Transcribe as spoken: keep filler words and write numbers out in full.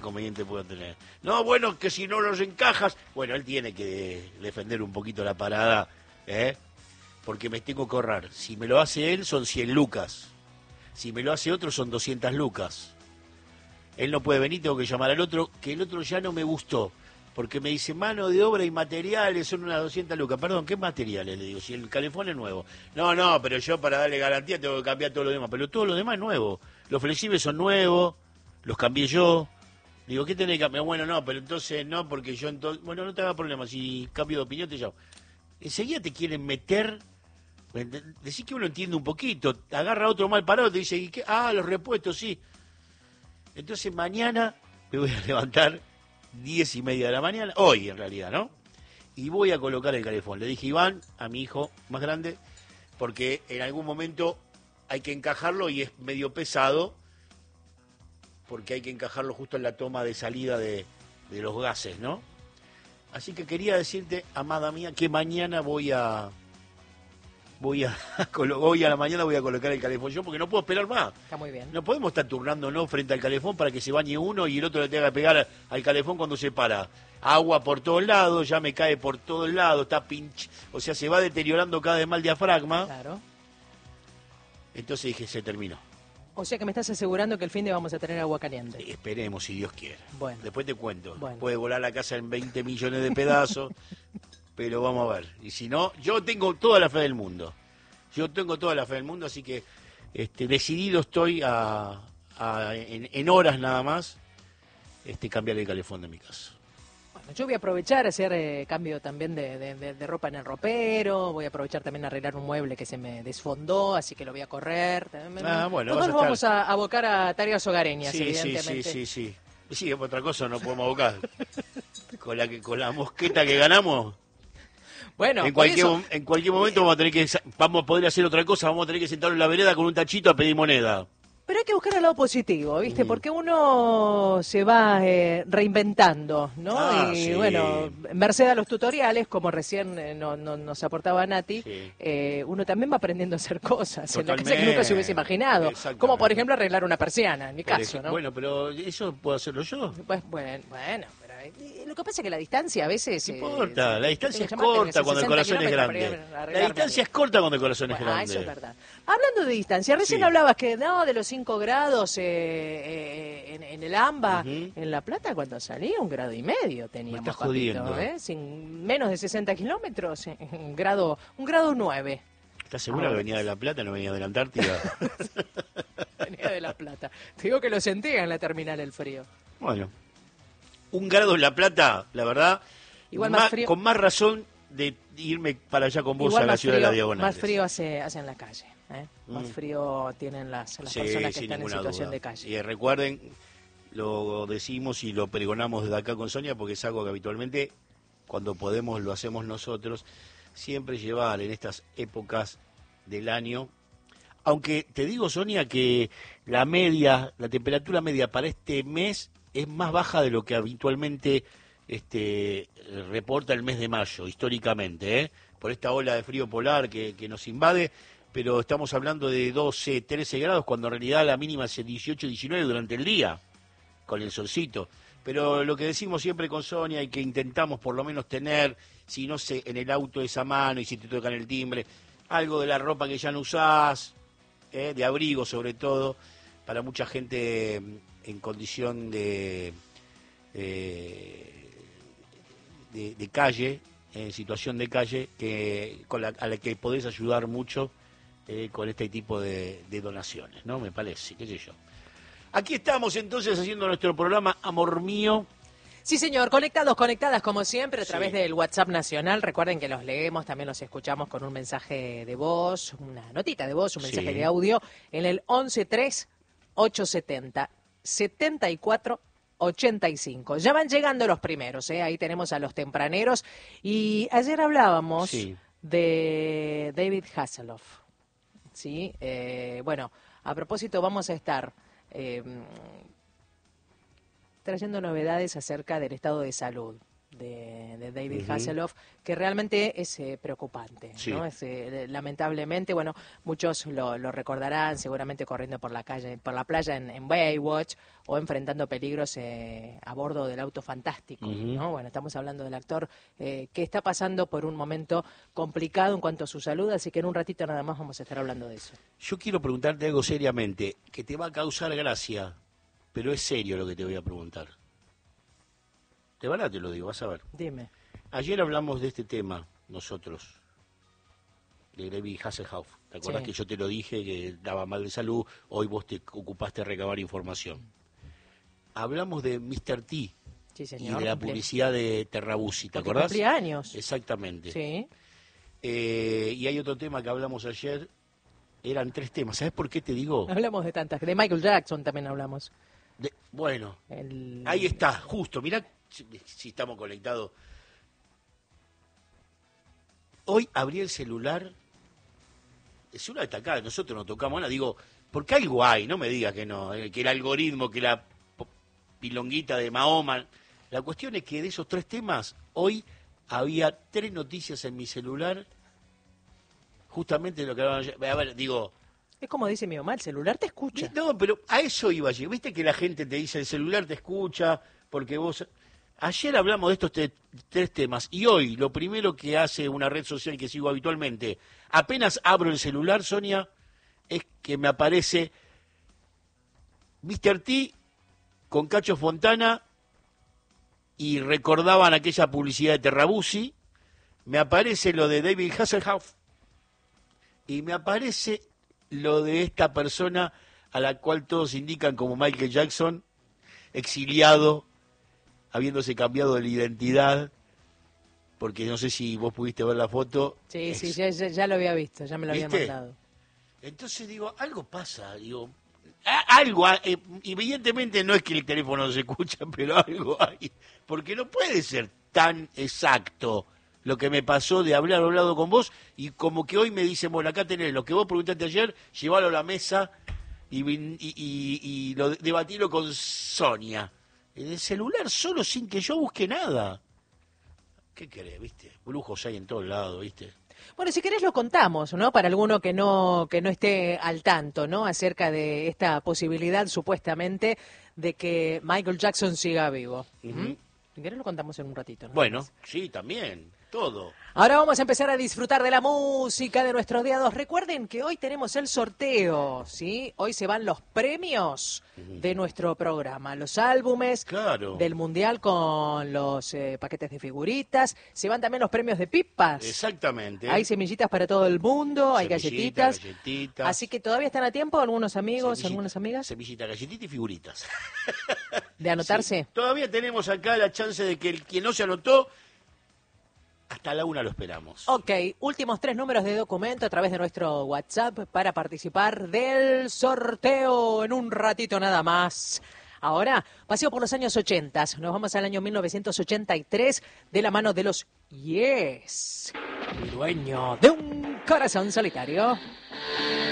inconveniente puedo tener? No, bueno, que si no los encajas... Bueno, él tiene que defender un poquito la parada, ¿eh? Porque me tengo que ahorrar. Si me lo hace él, son cien lucas. Si me lo hace otro, son doscientas lucas. Él no puede venir, tengo que llamar al otro, que el otro ya no me gustó. Porque me dice, mano de obra y materiales son unas doscientas lucas. Perdón, ¿qué materiales? Le digo, si el calefón es nuevo. No, no, pero yo para darle garantía tengo que cambiar todo lo demás. Pero todo lo demás es nuevo. Los flexibles son nuevos, los cambié yo. Digo, ¿qué tenés que cambiar? Bueno, no, pero entonces no, porque yo entonces... Bueno, no te hagas problema, si cambio de opinión te llamo. Enseguida te quieren meter... Decís que uno entiende un poquito. Agarra a otro mal parado, te dice, ¿y qué? Ah, los repuestos, sí. Entonces mañana me voy a levantar... diez y media de la mañana, hoy en realidad, ¿no? Y voy a colocar el calefón. Le dije Iván, a mi hijo más grande, porque en algún momento hay que encajarlo y es medio pesado, porque hay que encajarlo justo en la toma de salida de, de los gases, ¿no? Así que quería decirte, amada mía, que mañana voy a... Voy a, hoy a la mañana voy a colocar el calefón yo porque no puedo esperar más. Está muy bien. No podemos estar turnándonos frente al calefón para que se bañe uno y el otro le tenga que pegar al calefón cuando se para. Agua por todos lados, ya me cae por todos lados, está pinch, o sea, se va deteriorando cada vez más el diafragma. Claro. Entonces dije, se terminó. O sea que me estás asegurando que el fin de vamos a tener agua caliente. Sí, esperemos, si Dios quiere. Bueno. Después te cuento. Bueno. Puede volar la casa en veinte millones de pedazos, pero vamos a ver. Y si no, yo tengo toda la fe del mundo. Yo tengo toda la fe del mundo, así que este, decidido estoy a, a en, en horas nada más este, cambiar el calefón de mi casa. Bueno, yo voy a aprovechar a hacer eh, cambio también de, de, de, de ropa en el ropero, voy a aprovechar también a arreglar un mueble que se me desfondó, así que lo voy a correr. Ah, bueno, Todos vas a nos estar... vamos a abocar a tareas hogareñas, sí, evidentemente. Sí, sí, sí, sí. Sí, otra cosa no podemos abocar. con, la que, con la mosqueta que ganamos... Bueno, en cualquier, eso, en cualquier momento vamos a tener que vamos a poder hacer otra cosa, vamos a tener que sentarnos en la vereda con un tachito a pedir moneda. pero hay que buscar el lado positivo, ¿viste? Mm. Porque uno se va eh, reinventando, ¿no? Ah, y sí. bueno, merced a los tutoriales, como recién eh, no, no, nos aportaba Nati, Sí. eh, uno también va aprendiendo a hacer cosas en la casa que Totalmente. nunca se hubiese imaginado. Exactamente. Como por ejemplo arreglar una persiana, en mi Por caso, ejemplo, ¿no? Bueno, pero eso puedo hacerlo yo. Pues, bueno, bueno, pero eh, lo que pasa es que la distancia a veces... No eh, importa, se- la distancia es tengo que llamarte, corta cuando el sesenta corazón es kilómetros para grande. ir a La arreglarme distancia es algo. corta cuando el corazón es Bueno, ah, grande. eso es verdad. Hablando de distancia, recién Sí. hablabas que no de los cinco grados eh, eh, en, en el AMBA. Ujú. En La Plata cuando salí un grado y medio teníamos, Me estás papito, jodiendo. ¿eh? Sin menos de sesenta kilómetros, eh, un grado, un grado nueve. ¿Estás segura Ahora. que venía de La Plata, no venía de la Antártida? Venía de La Plata. Te digo que lo sentía en la terminal el frío. Bueno, un grado en La Plata, la verdad, Igual más más- frío. con más razón de irme para allá con vos Igual a la más ciudad frío, de la Diagonal. más frío hace, hace en la calle. ¿eh? Más Mm. frío tienen las, las Sí, personas que sin están en ninguna situación duda. de calle. Y recuerden, lo decimos y lo pregonamos desde acá con Sonia, porque es algo que habitualmente, cuando podemos, lo hacemos nosotros, siempre llevar en estas épocas del año. Aunque te digo, Sonia, que la media, la temperatura media para este mes es más baja de lo que habitualmente este, reporta el mes de mayo, históricamente, ¿eh? Por esta ola de frío polar que, que nos invade, pero estamos hablando de doce, trece grados, cuando en realidad la mínima es dieciocho, diecinueve durante el día, con el solcito. Pero lo que decimos siempre con Sonia y que intentamos por lo menos tener, si no sé, en el auto esa mano y si te tocan el timbre, algo de la ropa que ya no usás, ¿eh? De abrigo sobre todo, para mucha gente en condición de, eh, de, de calle, en situación de calle, que con la, a la que podés ayudar mucho eh, con este tipo de, de donaciones, ¿no? Me parece, qué sé yo. Aquí estamos entonces haciendo nuestro programa Amor Mío. Sí, señor, conectados, conectadas como siempre a Sí. través del WhatsApp nacional. Recuerden que los leemos, también los escuchamos con un mensaje de voz, una notita de voz, un mensaje Sí. de audio en el once tres ochocientos setenta setenta y cuatro ochenta y cinco. Ya van llegando los primeros, ¿eh? Ahí tenemos a los tempraneros. Y ayer hablábamos Sí. de David Hasselhoff. ¿Sí? Eh, bueno, a propósito, vamos a estar eh, trayendo novedades acerca del estado de salud de, de David Ujú. Hasselhoff, que realmente es eh, preocupante, Sí. ¿no? Es, eh, lamentablemente, bueno, muchos lo, lo recordarán seguramente corriendo por la calle, por la playa en, en Baywatch o enfrentando peligros eh, a bordo del auto fantástico, Ujú. ¿no? Bueno, estamos hablando del actor eh, que está pasando por un momento complicado en cuanto a su salud, así que en un ratito nada más vamos a estar hablando de eso. Yo quiero preguntarte algo seriamente, que te va a causar gracia, pero es serio lo que te voy a preguntar. De verdad te lo digo, vas a ver. Dime. Ayer hablamos de este tema, nosotros, de David Hasselhoff. ¿Te acuerdas Sí. que yo te lo dije, que daba mal de salud? Hoy vos te ocupaste de recabar información. Hablamos de mister T Sí, y señor. de la Cumple- publicidad de Terrabuzzi, ¿te porque acordás? cumplía años. Exactamente. Sí. Eh, y hay otro tema que hablamos ayer, eran tres temas. ¿Sabes por qué te digo? Hablamos de tantas. De Michael Jackson también hablamos. De- bueno, El... ahí está, justo, mirá si, si estamos conectados. Hoy abrí el celular, el celular está acá, nosotros no tocamos nada, digo, porque algo hay, no me digas que no, eh, que el algoritmo, que la po- pilonguita de Mahoma. La cuestión es que de esos tres temas, hoy había tres noticias en mi celular, justamente de lo que hablaban ayer. A ver, digo, Es como dice mi mamá, el celular te escucha. no, pero a eso iba ayer. Viste que la gente te dice, el celular te escucha, porque vos... Ayer hablamos de estos te- tres temas y hoy lo primero que hace una red social que sigo habitualmente, apenas abro el celular, Sonia, es que me aparece mister T con Cacho Fontana y recordaban aquella publicidad de Terrabuzzi, me aparece lo de David Hasselhoff y me aparece lo de esta persona a la cual todos indican como Michael Jackson, exiliado, habiéndose cambiado de la identidad, porque no sé si vos pudiste ver la foto. Sí, es- sí, ya, ya, ya lo había visto, ya me lo había ¿Viste? mandado. Entonces digo, algo pasa, digo, a- algo, ha- eh, evidentemente no es que el teléfono no se escucha, pero algo hay, porque no puede ser tan exacto lo que me pasó de haber hablado con vos y como que hoy me dicen, bueno, acá tenés lo que vos preguntaste ayer, llevalo a la mesa y, vin- y, y- y lo debatirlo con Sonia. En el celular solo sin que yo busque nada. ¿Qué querés, viste? Brujos hay en todos lados, viste. Bueno, si querés lo contamos, ¿no? Para alguno que no que no esté al tanto, ¿no? Acerca de esta posibilidad, supuestamente, de que Michael Jackson siga vivo. Ujú. ¿Mm? Si querés lo contamos en un ratito, ¿no? Bueno, sí, también, todo. Ahora vamos a empezar a disfrutar de la música de nuestros dedos. Recuerden que hoy tenemos el sorteo, ¿sí? Hoy se van los premios de nuestro programa, los álbumes Claro. del Mundial con los eh, paquetes de figuritas. Se van también los premios de pipas. Exactamente. Hay semillitas para todo el mundo, hay Semillita, galletitas. galletitas. Así que todavía están a tiempo algunos amigos, Semillita- algunas amigas, Semillita, galletita y figuritas. de anotarse. Sí. Todavía tenemos acá la chance de que el quien no se anotó, hasta la una lo esperamos. Ok, últimos tres números de documento a través de nuestro WhatsApp para participar del sorteo en un ratito nada más. Ahora, paseo por los años ochenta. Nos vamos al año mil novecientos ochenta y tres de la mano de los Yes. Dueño de un corazón solitario.